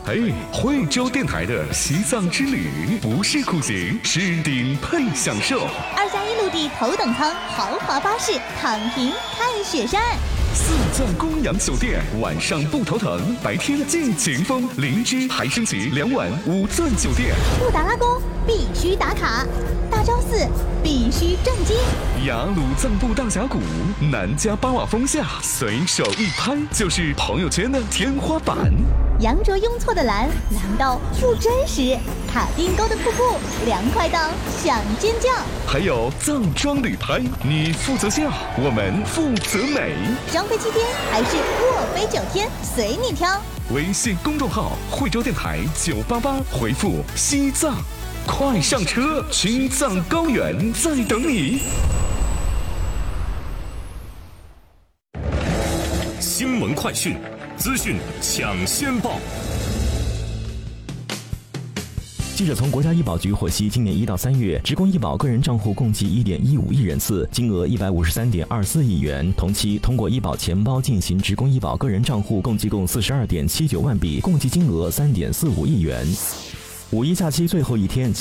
惠州电台的西藏之旅，不是苦行，是顶配享受。 2+1陆地头等舱豪华巴士，躺平看雪山。 4钻公羊酒店，晚上不头疼，白天尽情疯。灵芝还升级2晚5钻酒店。 布达拉宫必须打卡，大昭寺必须震惊。 雅鲁藏布大峡谷，南迦巴瓦峰下，随手一拍就是朋友圈的天花板。 羊卓雍措的蓝到不真实，卡丁沟的瀑布凉快到想尖叫。 还有藏装旅拍，你负责笑，我们负责美。 双飞7天还是卧飞9天，随你挑。 微信公众号惠州电台988，回复西藏，快上车，青藏高原在等你。 新闻快讯，资讯抢先报。 记者从国家医保局获悉，今年1到3月，职工医保个人账户共计1.15亿人次，金额153.24亿元。同期，通过医保钱包进行职工医保个人账户共计42.79万笔，共计金额3.45亿元。五一假期最后一天。